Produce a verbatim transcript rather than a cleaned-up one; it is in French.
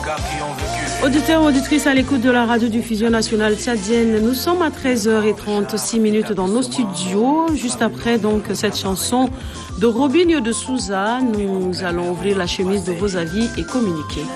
Auditeurs, auditrices à l'écoute de la radio-diffusion nationale tchadienne, nous sommes à treize heures trente-six minutes dans nos studios. Juste après donc cette chanson de Robinho de Souza, nous allons ouvrir la chemise de vos avis et communiquer.